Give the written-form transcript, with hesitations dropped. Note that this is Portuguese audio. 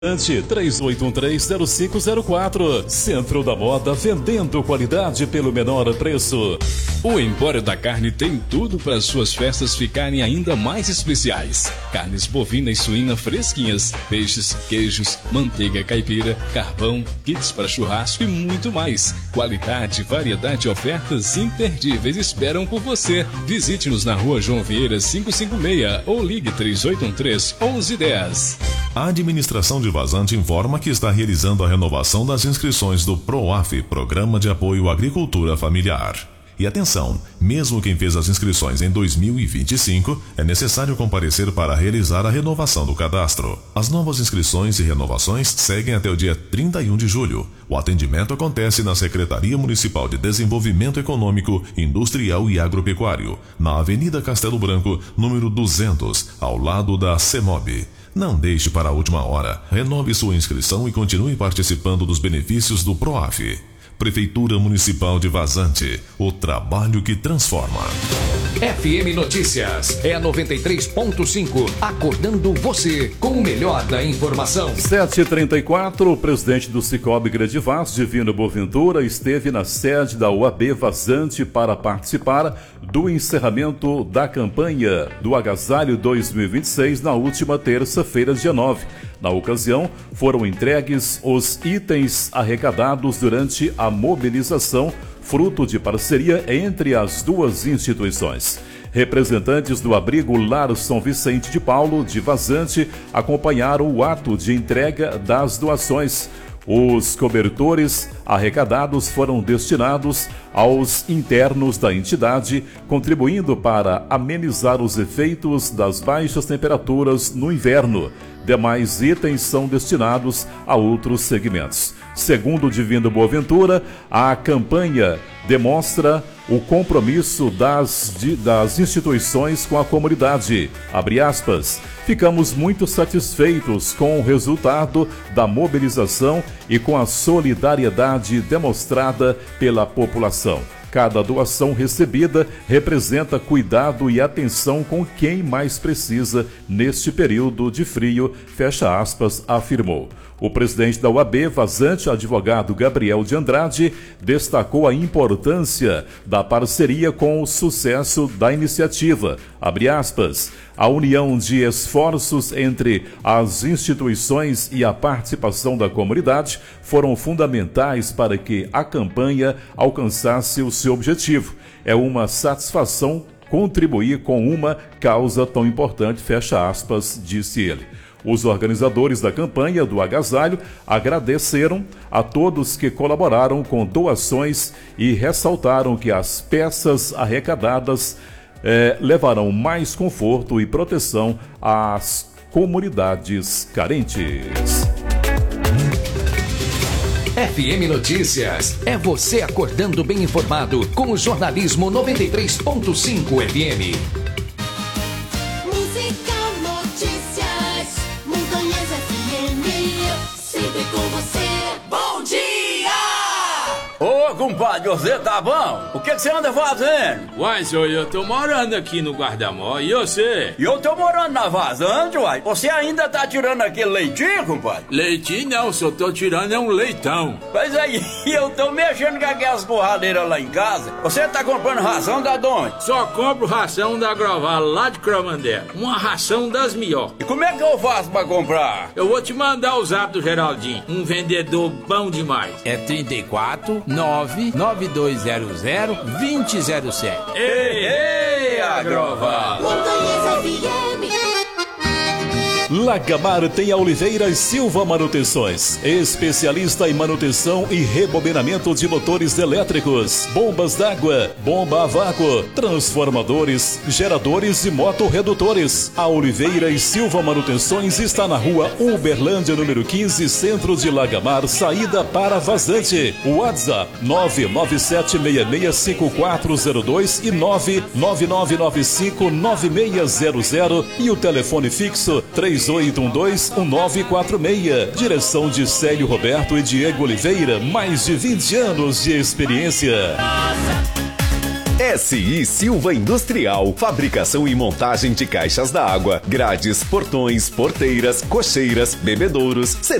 3813-0504. Centro da Moda, vendendo qualidade pelo menor preço. O Empório da Carne tem tudo para suas festas ficarem ainda mais especiais. Carnes bovina e suína fresquinhas, peixes, queijos, manteiga caipira, carvão, kits para churrasco e muito mais. Qualidade, variedade e ofertas imperdíveis esperam por você. Visite-nos na Rua João Vieira 556 ou ligue 3813-1110. A administração de Vazante informa que está realizando a renovação das inscrições do PROAF, Programa de Apoio à Agricultura Familiar. E atenção, mesmo quem fez as inscrições em 2025, é necessário comparecer para realizar a renovação do cadastro. As novas inscrições e renovações seguem até o dia 31 de julho. O atendimento acontece na Secretaria Municipal de Desenvolvimento Econômico, Industrial e Agropecuário, na Avenida Castelo Branco, número 200, ao lado da CEMOB. Não deixe para a última hora. Renove sua inscrição e continue participando dos benefícios do PROAF. Prefeitura Municipal de Vazante. O trabalho que transforma. FM Notícias é a 93.5, acordando você com o melhor da informação. 7h34, o presidente do Cicobi Grande Vaz, Divino Boaventura, esteve na sede da UAB Vazante para participar do encerramento da campanha do Agasalho 2026 na última terça-feira, dia 9. Na ocasião, foram entregues os itens arrecadados durante a mobilização, fruto de parceria entre as duas instituições. Representantes do abrigo Lar São Vicente de Paulo, de Vazante, acompanharam o ato de entrega das doações. Os cobertores arrecadados foram destinados aos internos da entidade, contribuindo para amenizar os efeitos das baixas temperaturas no inverno. Demais itens são destinados a outros segmentos. Segundo o Divino Boaventura, a campanha demonstra o compromisso das instituições com a comunidade. Abre aspas. Ficamos muito satisfeitos com o resultado da mobilização e com a solidariedade demonstrada pela população. Cada doação recebida representa cuidado e atenção com quem mais precisa neste período de frio, fecha aspas, afirmou. O presidente da UAB Vazante, advogado Gabriel de Andrade, destacou a importância da parceria com o sucesso da iniciativa. Abre aspas, a união de esforços entre as instituições e a participação da comunidade foram fundamentais para que a campanha alcançasse o seu objetivo. É uma satisfação contribuir com uma causa tão importante, fecha aspas, disse ele. Os organizadores da campanha do agasalho agradeceram a todos que colaboraram com doações e ressaltaram que as peças arrecadadas levarão mais conforto e proteção às comunidades carentes. FM Notícias é você acordando bem informado com o jornalismo 93.5 FM. Ô, compadre, você tá bom? O que você anda fazendo? Uai, senhor, eu tô morando aqui no Guardamó, e você? E eu tô morando na Vazante, uai. Você ainda tá tirando aquele leitinho, compadre? Leitinho não, só tô tirando é um leitão. Pois aí, eu tô mexendo com aquelas borradeiras lá em casa. Você tá comprando ração da onde? Só compro ração da Groval, lá de Cromandela. Uma ração das melhores. E como é que eu faço pra comprar? Eu vou te mandar o zap do Geraldinho, um vendedor bom demais. É 34 99200-2007. Ei, Agroval! Lagamar tem a Oliveira Silva Manutenções, especialista em manutenção e rebobinamento de motores elétricos, bombas d'água, bomba a vácuo, transformadores, geradores e motorredutores. A Oliveira Silva Manutenções está na rua Uberlândia, número 15, centro de Lagamar, saída para Vazante. WhatsApp 997665402 e 999959600 e o telefone fixo 3812-1946. Direção de Célio Roberto e Diego Oliveira, mais de 20 anos de experiência. SI Silva Industrial, fabricação e montagem de caixas d'água, grades, portões, porteiras, cocheiras, bebedouros,